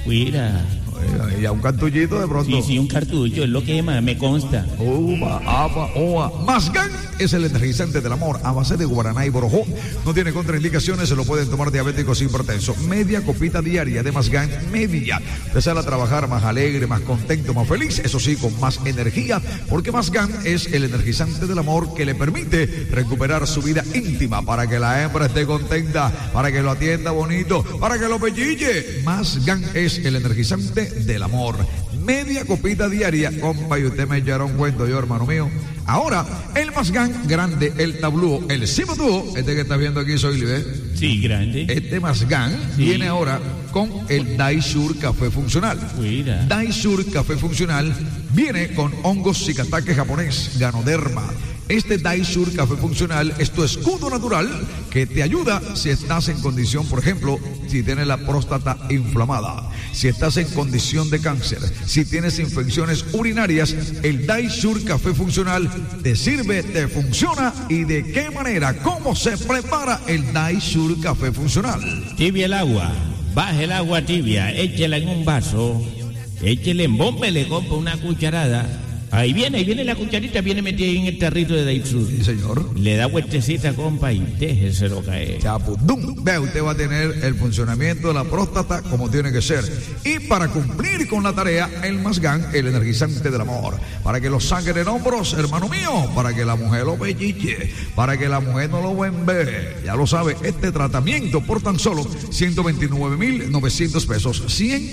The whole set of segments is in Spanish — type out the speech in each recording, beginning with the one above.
Mira. Y a un cartullito de pronto. Sí, un cartucho, es lo que más me consta. Masgan es el energizante del amor a base de guaraná y borojó. No tiene contraindicaciones, se lo pueden tomar diabéticos hipertensos. Media copita diaria de Masgan, media. Empezar a trabajar más alegre, más contento, más feliz, eso sí, con más energía, porque Masgan es el energizante del amor que le permite recuperar su vida íntima para que la hembra esté contenta, para que lo atienda bonito, para que lo pellille. Masgan es el energizante del amor. Media copita diaria, compa, y usted me echará un cuento yo, hermano mío. Ahora, el Masgan grande, el tablúo, el Cibotúo, este que está viendo aquí, soy Libre. Sí, grande. Este Masgan viene ahora con el Daisur Café Funcional. Mira. Daisur Café Funcional viene con hongos Shikatake japonés, Ganoderma. Este Daisur Café Funcional es tu escudo natural que te ayuda si estás en condición, por ejemplo, si tienes la próstata inflamada, si estás en condición de cáncer, si tienes infecciones urinarias, el Daisur Café Funcional te sirve, te funciona. ¿Y de qué manera? ¿Cómo se prepara el Daisur Café Funcional? Tibia el agua, baje el agua tibia, échela en un vaso, échele en bomba y le compra una cucharada. Ahí viene la cucharita, viene metida en el tarrito de Daisur. Sí, señor. Le da vueltecita, compa, y déjeselo caer. Chapudum. Vea, usted va a tener el funcionamiento de la próstata como tiene que ser. Y para cumplir con la tarea, el Masgan, el energizante del amor. Para que lo saquen en hombros, hermano mío. Para que la mujer lo pelliche. Para que la mujer no lo vende. Ya lo sabe, este tratamiento por tan solo 129,900 pesos.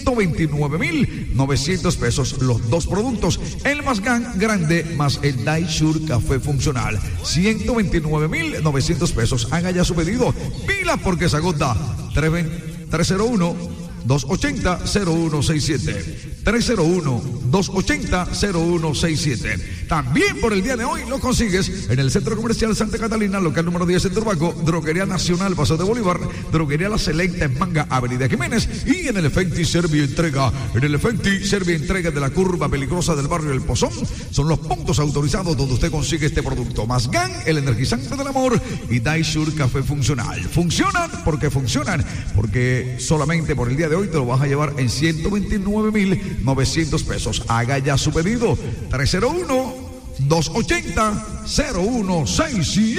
129,900 pesos. Los dos productos. El Masgan grande más el Daisur Café Funcional, 129,900 pesos. Haga ya su pedido, pila porque se agota. 301-280-0167, 301-280-0167. También por el día de hoy lo consigues en el Centro Comercial Santa Catalina, local número 10 en Turbaco, Droguería Nacional Paso de Bolívar, Droguería La Selecta en Manga, Avenida Jiménez, y en el Efecti Servio Entrega. En el Efecti Servio Entrega de la curva peligrosa del barrio El Pozón son los puntos autorizados donde usted consigue este producto. Masgan, el energizante del amor, y Daisur Café Funcional. Funcionan porque funcionan, porque solamente por el día de hoy te lo vas a llevar en 129,900 pesos. Haga ya su pedido. 301-280-0167.